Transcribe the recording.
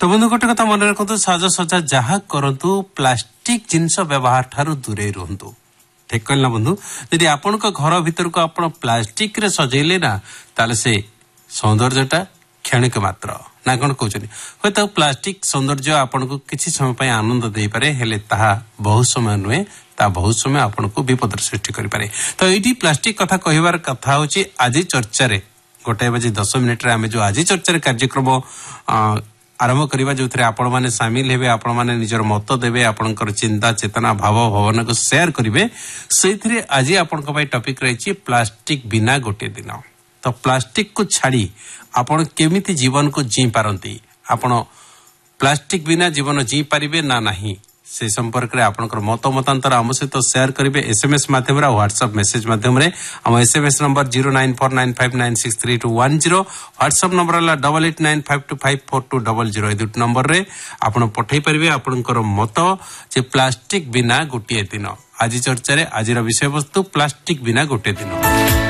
तो बंधु गोटे कथा मन रखु साजसजा जहाँ करतु प्लास्टिक जिनस व्यवहार ठारू दूरे रुहतु। ठीक कहल ना बंधु, यदि आपण घर भीतर को आप प्लास्टिक रे सजेले ना ताले से सौंदर्यटा क्षणिक मात्र ना कौन कहते हे तो प्लास्टिक सौंदर्य आपन को किसी समय आनंद दे पारे हेले ताहा बहुत समय नुहे ता बहुत समय आपन को विपद सृष्टि करि पारे। तो एटी प्लास्टिक कथा कहबार कथा होची आज चर्चा रे 1:10 रे आमे जो आज चर्चा कार्यक्रम आरंभ करवा जो आपण मैंने सामिल हेबे, आपण मैंने निजर मत देवे, आपणकर चिंता चेतना भाव भावना को शेयर करेंगे। से आज आपण टॉपिक रही प्लास्टिक बिना गोटे दिन। तो प्लास्टिक को छाड़ी आपण केमिति जीवन को जी पारती, आपण प्लास्टिक बिना जीवन जी पारिबे ना नहीं से संपर्क में आपनकर मत मतांतर आम सहित शेयर करेंगे एसएमएस माध्यम व्हाट्सएप मेसेज माध्यम आम एसएमएस नंबर 09495963210 व्हाट्सएप नंबर है 8895254200 दुट नंबर रे आपण पठै परिबे आपनकर मत जे प्लास्टिक बिना गोटे दिन। आज चर्चा रे आज विषय वस्तु प्लास्टिक बिना गोटे दिन।